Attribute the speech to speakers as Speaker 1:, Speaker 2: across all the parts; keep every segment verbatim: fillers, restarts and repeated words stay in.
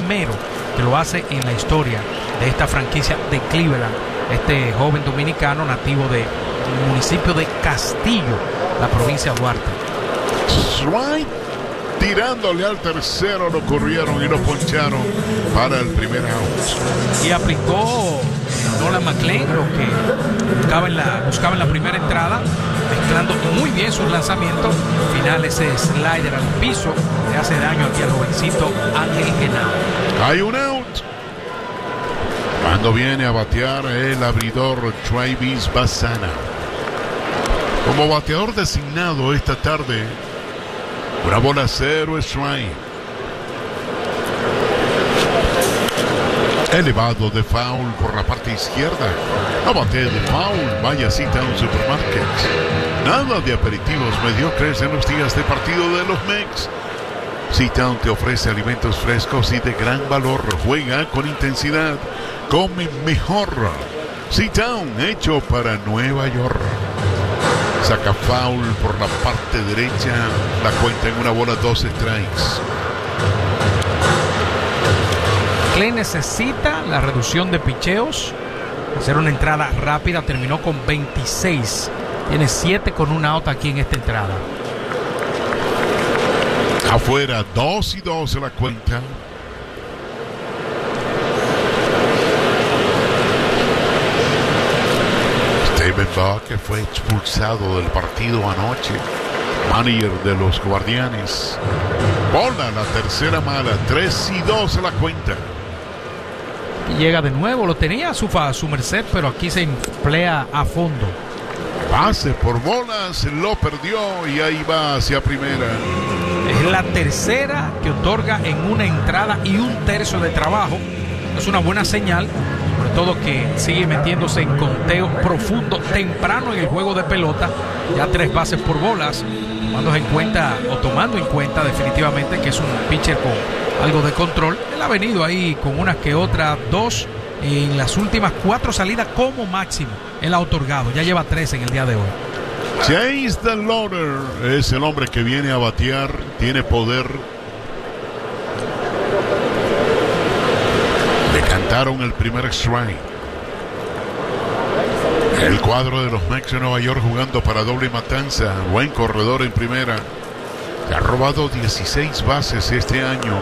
Speaker 1: primero que lo hace en la historia de esta franquicia de Cleveland. Este joven dominicano nativo del municipio de Castillo, la provincia de Duarte.
Speaker 2: Strike, tirándole al tercero, lo corrieron y lo poncharon para el primer out.
Speaker 1: Y aplicó Nolan McLean lo que buscaba en la, buscaba en la primera entrada, mezclando muy bien sus lanzamientos. Al final ese slider al piso le hace daño aquí al jovencito Ángel Genao.
Speaker 2: Hay un out. Cuando viene a batear el abridor Travis Bassana. Como bateador designado esta tarde, una bola cero strike. Elevado de foul por la parte izquierda. No bate de foul, vaya cita a un supermarket. Nada de aperitivos mediocres en los días de partido de los Mex. C-Town te ofrece alimentos frescos y de gran valor. Juega con intensidad, come mejor. C-Town, hecho para Nueva York. Saca foul por la parte derecha. La cuenta en una bola, dos strikes.
Speaker 1: Clay necesita la reducción de picheos. Hacer una entrada rápida. Terminó con veintiséis. Tiene siete con una out aquí en esta entrada.
Speaker 2: Afuera, dos y dos en la cuenta. Steven Buck, que fue expulsado del partido anoche, manager de los Guardianes. Bola, la tercera mala, tres y dos en la cuenta.
Speaker 1: Y llega de nuevo, lo tenía a su, a su merced, pero aquí se emplea a fondo.
Speaker 2: Pase por bolas, lo perdió y ahí va hacia primera.
Speaker 1: Es la tercera que otorga en una entrada y un tercio de trabajo. Es una buena señal, sobre todo que sigue metiéndose en conteo profundo temprano en el juego de pelota. Ya tres bases por bolas, tomando en cuenta o tomando en cuenta definitivamente que es un pitcher con algo de control. Él ha venido ahí con unas que otras dos en las últimas cuatro salidas como máximo. Él ha otorgado, ya lleva tres en el día de hoy.
Speaker 2: Chase DeLauder es el hombre que viene a batear, tiene poder. Le cantaron el primer strike. El cuadro de los Mets de Nueva York jugando para doble matanza. Buen corredor en primera. Ha robado dieciséis bases este año.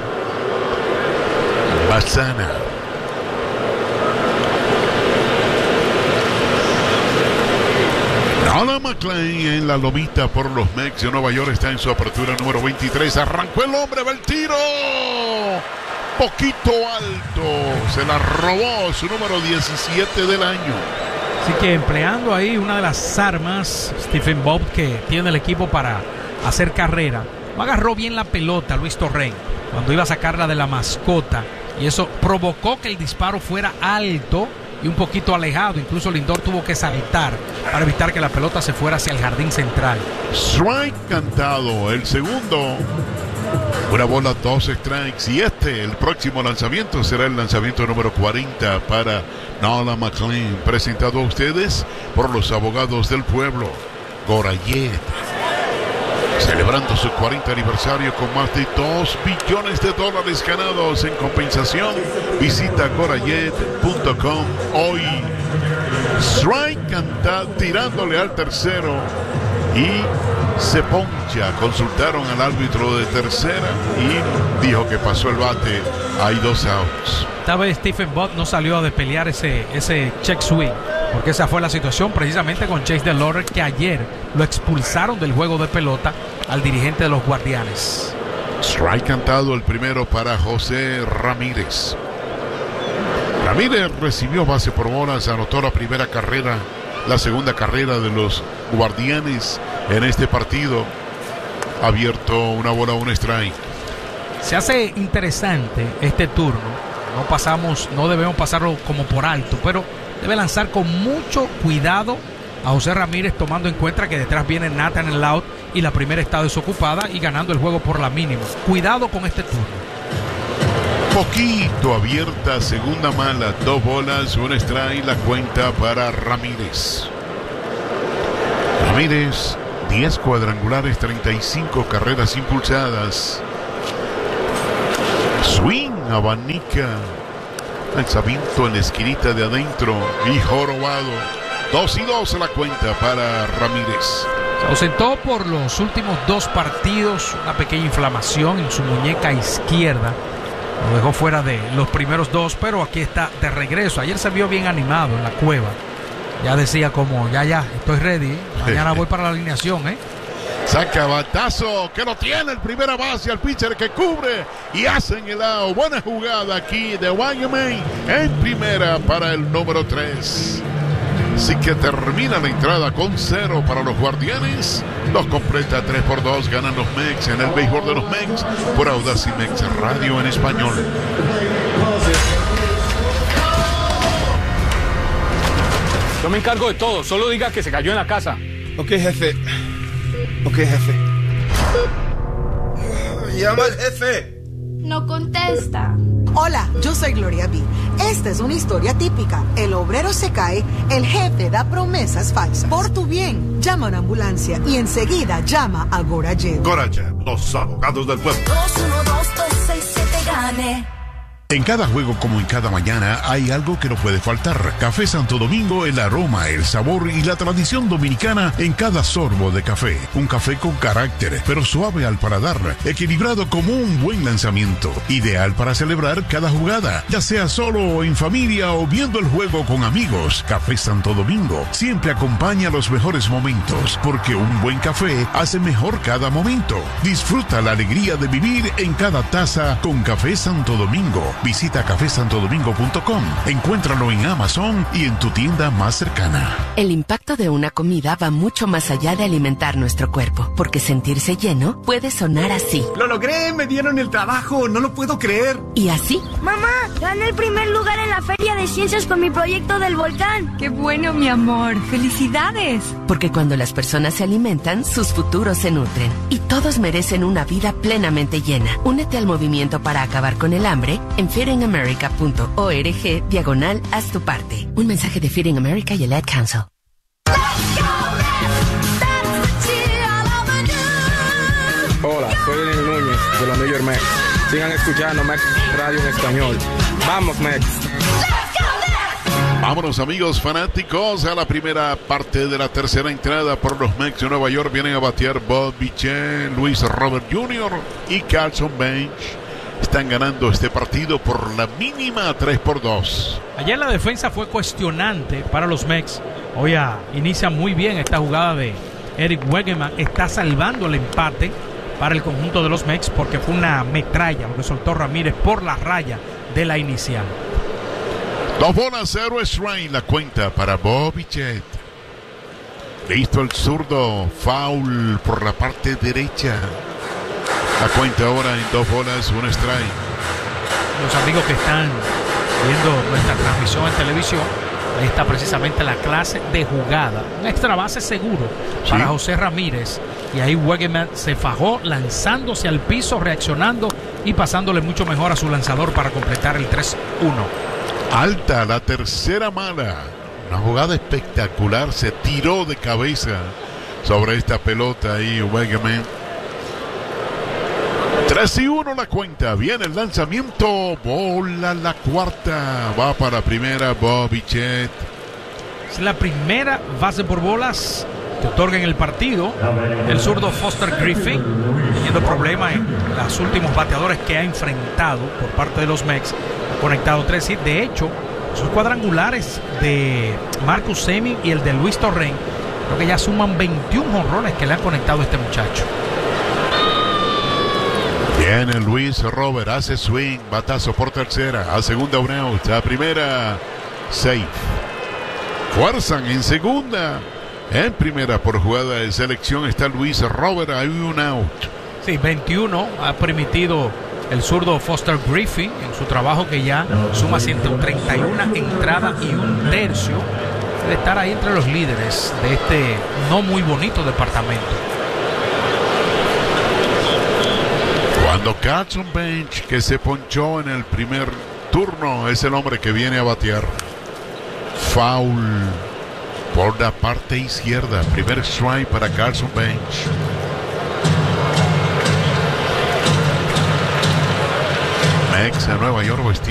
Speaker 2: Bassana. Nolan McLean en la lomita por los Mets de Nueva York está en su apertura número veintitrés. Arrancó el hombre, va el tiro. Poquito alto. Se la robó su número diecisiete del año.
Speaker 1: Así que empleando ahí una de las armas, Stephen Bob, que tiene el equipo para hacer carrera. No agarró bien la pelota Luis Torrén cuando iba a sacarla de la mascota. Y eso provocó que el disparo fuera alto y un poquito alejado. Incluso Lindor tuvo que saltar para evitar que la pelota se fuera hacia el jardín central.
Speaker 2: Strike cantado, el segundo. Una bola, dos strikes. Y este, el próximo lanzamiento, será el lanzamiento número cuarenta para Nolan McLean. Presentado a ustedes por los abogados del pueblo, Gorayet. Celebrando su cuarenta aniversario con más de dos billones de dólares ganados en compensación. Visita gorayet punto com hoy. Strike canta, tirándole al tercero y se poncha. Consultaron al árbitro de tercera y dijo que pasó el bate. Hay dos outs.
Speaker 1: Esta vez Stephen Bott no salió a despelear ese, ese check swing, porque esa fue la situación precisamente con Chase DeLauder, que ayer lo expulsaron del juego de pelota al dirigente de los Guardianes.
Speaker 2: Strike cantado, el primero para José Ramírez. Ramírez recibió base por bolas, anotó la primera carrera, la segunda carrera de los Guardianes en este partido. Abierto, una bola, un strike.
Speaker 1: Se hace interesante este turno. No pasamos, no debemos pasarlo como por alto, pero debe lanzar con mucho cuidado a José Ramírez, tomando en cuenta que detrás viene Nathan Loud y la primera está desocupada y ganando el juego por la mínima. Cuidado con este turno.
Speaker 2: Poquito abierta, segunda mala, dos bolas, un strike, la cuenta para Ramírez. Ramírez, diez cuadrangulares, treinta y cinco carreras impulsadas. Swing abanica. Lanzamiento en la esquinita de adentro y jorobado. Dos y dos a la cuenta para Ramírez.
Speaker 1: Se ausentó por los últimos dos partidos, una pequeña inflamación en su muñeca izquierda. Lo dejó fuera de los primeros dos, pero aquí está de regreso. Ayer se vio bien animado en la cueva. Ya decía como, ya, ya, estoy ready. Mañana voy para la alineación, ¿eh?
Speaker 2: Saca batazo, que lo tiene el primera base al pitcher que cubre y hace en el lado. Buena jugada aquí de Wyoming en primera para el número tres. Así que termina la entrada con cero para los Guardianes. Los completa tres por dos. Ganan los Mex en el béisbol de los Mex por Audacy Mex Radio en español.
Speaker 3: Yo me encargo de todo. Solo diga que se cayó en la casa.
Speaker 4: Ok, jefe. Ok, jefe. Llama al jefe.
Speaker 5: No contesta.
Speaker 6: Hola, yo soy Gloria B. Esta es una historia típica. El obrero se cae, el jefe da promesas falsas. Por tu bien, llama a una ambulancia y enseguida llama a Gorajet.
Speaker 7: Gorajet, los abogados del pueblo.
Speaker 8: dos uno dos dos seis siete gane.
Speaker 7: En cada juego como en cada mañana hay algo que no puede faltar. Café Santo Domingo, el aroma, el sabor y la tradición dominicana en cada sorbo de café. Un café con carácter, pero suave al paladar, equilibrado como un buen lanzamiento. Ideal para celebrar cada jugada, ya sea solo o en familia o viendo el juego con amigos. Café Santo Domingo siempre acompaña los mejores momentos, porque un buen café hace mejor cada momento. Disfruta la alegría de vivir en cada taza con Café Santo Domingo. Visita café santo domingo punto com. Encuéntralo en Amazon y en tu tienda más cercana.
Speaker 9: El impacto de una comida va mucho más allá de alimentar nuestro cuerpo, porque sentirse lleno puede sonar así.
Speaker 4: ¡Lo logré! ¡Me dieron el trabajo! ¡No lo puedo creer!
Speaker 9: Y así.
Speaker 5: Mamá, gané el primer lugar en la Feria de Ciencias con mi proyecto del volcán.
Speaker 10: ¡Qué bueno, mi amor! ¡Felicidades!
Speaker 9: Porque cuando las personas se alimentan, sus futuros se nutren. Y todos merecen una vida plenamente llena. Únete al movimiento para acabar con el hambre en feeding america punto org diagonal haz tu parte. Un mensaje de Feeding America y el Ad Council.
Speaker 3: Hola, soy Denis Núñez de los New York Mets. Sigan escuchando Mex Radio en español. ¡Vamos, Mex!
Speaker 2: Vámonos, amigos fanáticos, a la primera parte de la tercera entrada por los Mets de Nueva York. Vienen a batear Bob Bichette, Luis Robert junior y Carlson Bench. Están ganando este partido por la mínima tres por dos.
Speaker 1: Ayer la defensa fue cuestionante para los Mets. Hoy ah, inicia muy bien esta jugada de Eric Wegeman. Está salvando el empate para el conjunto de los Mets porque fue una metralla lo que soltó Ramírez por la raya de la inicial.
Speaker 2: Dos bolas, cero strike, la cuenta para Bob Bichette. Listo el zurdo, foul por la parte derecha. La cuenta ahora en dos bolas, un strike.
Speaker 1: Los amigos que están viendo nuestra transmisión en televisión, ahí está precisamente la clase de jugada. Un extra base seguro ¿Sí? para José Ramírez. Y ahí Wegeman se fajó lanzándose al piso, reaccionando y pasándole mucho mejor a su lanzador para completar el tres uno.
Speaker 2: Alta, la tercera mala. Una jugada espectacular. Se tiró de cabeza sobre esta pelota ahí Wegeman. tres y uno la cuenta. Viene el lanzamiento. Bola la cuarta. Va para primera Bob Bichette.
Speaker 1: Es la primera base por bolas que otorga en el partido. El zurdo Foster Griffin, teniendo problemas en los últimos bateadores que ha enfrentado por parte de los Mets. Ha conectado tres hits. De hecho, sus cuadrangulares de Marcus Semien y el de Luis Torrent, creo que ya suman veintiún jonrones que le han conectado a este muchacho.
Speaker 2: Viene Luis Robert, hace swing, batazo por tercera, a segunda un out, a primera safe. Fuerzan en segunda, en primera por jugada de selección está Luis Robert, hay un out.
Speaker 1: Sí, veintiuno ha permitido el zurdo Foster Griffin en su trabajo que ya suma ciento treinta y una entradas y un tercio. Debe estar ahí entre los líderes de este no muy bonito departamento.
Speaker 2: Cuando Carlson Bench, que se ponchó en el primer turno, es el hombre que viene a batear. Foul por la parte izquierda. Primer strike para Carlson Bench. Mex a Nueva York vestido